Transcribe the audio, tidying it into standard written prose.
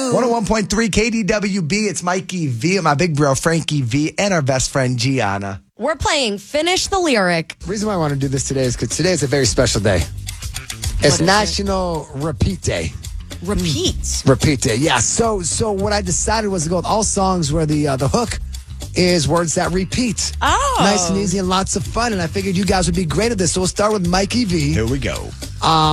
101.3 KDWB. It's Mikey V, my big bro Frankie V, and our best friend Gianna. We're playing Finish the Lyric. The reason why I want to do this today is because today is a very special day. It's National Repeat Day. Repeat Day, yeah. So what I decided was to go with all songs where the hook is words that repeat. Oh. Nice and easy and lots of fun. And I figured you guys would be great at this. So we'll start with Mikey V. Here we go.